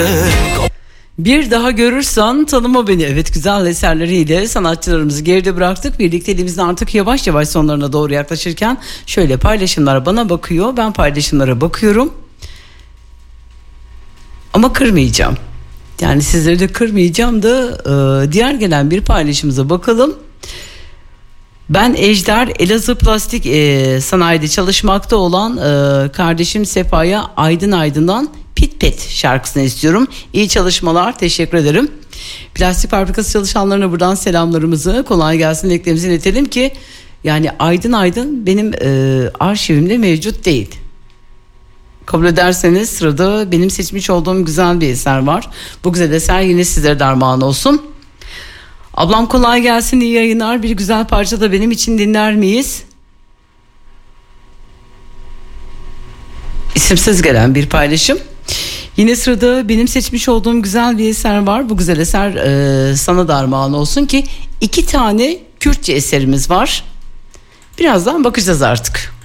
Bir daha görürsen tanıma beni. Evet, güzel eserleriyle sanatçılarımızı geride bıraktık. Birlikteliğimizin artık yavaş yavaş sonlarına doğru yaklaşırken şöyle paylaşımlar bana bakıyor. Ben paylaşımlara bakıyorum. Ama kırmayacağım. Yani sizleri de kırmayacağım da diğer gelen bir paylaşımıza bakalım. Ben Ejder, Elazığ Plastik Sanayi'de çalışmakta olan kardeşim Sefa'ya Aydın Aydın'dan Pit Pet şarkısını istiyorum. İyi çalışmalar, teşekkür ederim. Plastik fabrikası çalışanlarına buradan selamlarımızı, kolay gelsin dileklerimizi iletelim ki yani Aydın Aydın benim arşivimde mevcut değil. Kabul ederseniz sırada benim seçmiş olduğum güzel bir eser var. Bu güzel eser yine sizlere derman olsun. Ablam kolay gelsin, iyi yayınlar. Bir güzel parça da benim için dinler miyiz? İsimsiz gelen bir paylaşım. Yine sırada benim seçmiş olduğum güzel bir eser var. Bu güzel eser sana da armağan olsun ki 2 tane Kürtçe eserimiz var. Birazdan bakacağız artık.